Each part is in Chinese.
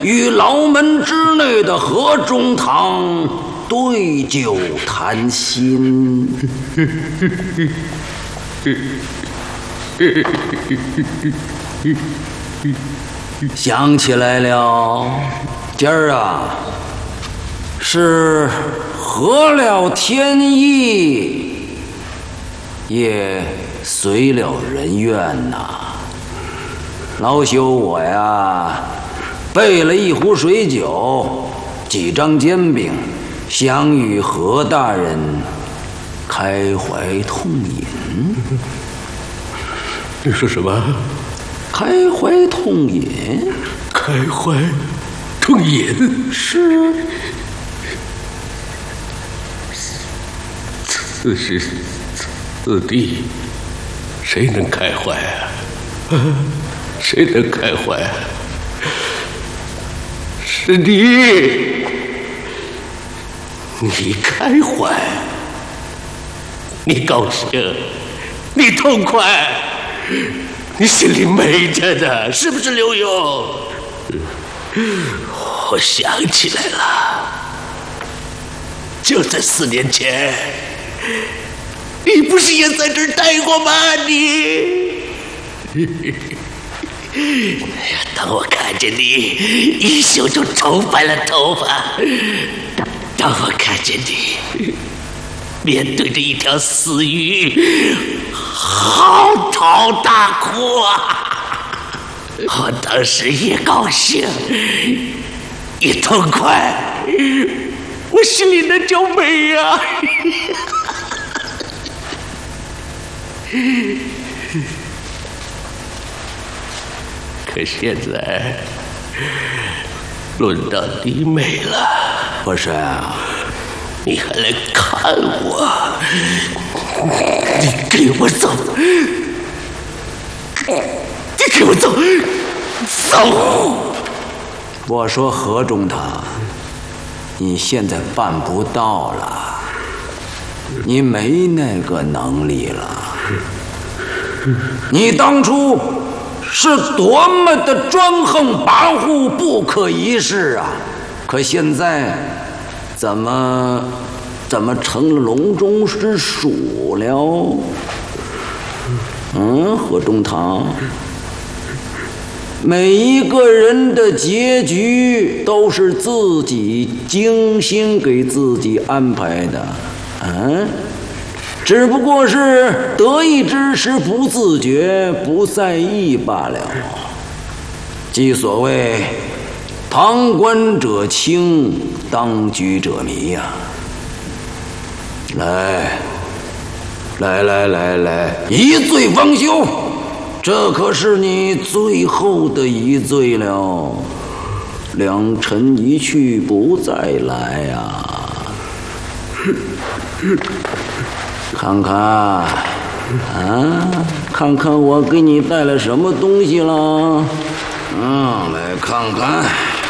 与牢门之内的河中堂对酒谈心。想起来了，今儿啊，是合了天意，也随了人愿呐。老朽我呀，备了一壶水酒，几张煎饼，想与何大人开怀痛饮。 你说什么？ 开怀痛饮？ 开怀痛饮？ 是。 此时此地，谁能开怀啊？谁能开怀啊？是你，你开怀，你高兴，你痛快，你心里美着呢，是不是刘墉？我想起来了，就在4年前，你不是也在这儿待过吗？你。当我看见你一宿就愁白了头发，当我看见你面对着一条死鱼嚎啕大哭啊，我当时也高兴也痛快，我心里那叫美呀。可现在轮到你美了， 不是啊， 你还来看我？你给我走！你给我走！走！ 我说河中堂，你现在办不到了，你没那个能力了。你当初是多么的专横跋扈、不可一世啊！可现在怎么成了笼中之鼠了？河中堂，每一个人的结局都是自己精心给自己安排的，只不过是得意之时不自觉、不在意罢了。即所谓旁观者清，当局者迷呀。来，一醉方休，这可是你最后的一醉了。良辰一去不再来呀。看看，看看我给你带来什么东西了？来看看。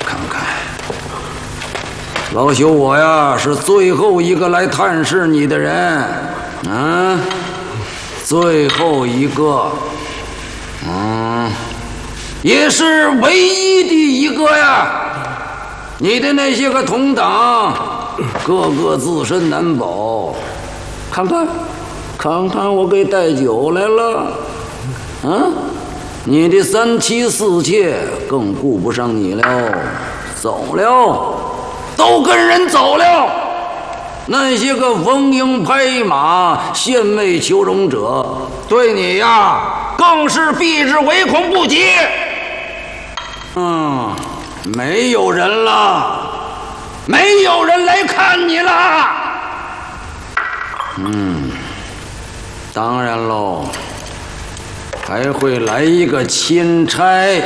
老朽我呀，是最后一个来探视你的人，最后一个，也是唯一的一个呀。你的那些个同党，个个自身难保。看看，我给带酒来了，你的3妻4妾更顾不上你了，走了，都跟人走了。那些个逢迎拍马、献媚求荣者，对你呀，更是避之唯恐不及。没有人了，没有人来看你了。当然喽，还会来一个钦差，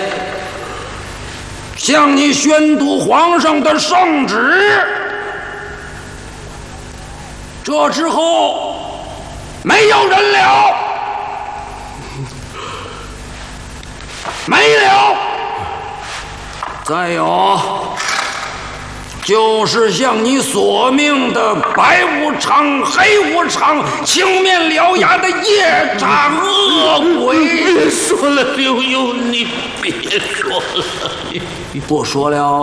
向你宣读皇上的圣旨。这之后，没有人了，没了。再有，就是向你索命的白无常、黑无常、青面獠牙的夜叉恶鬼。 别说了，刘墉，你别说了， 不说了。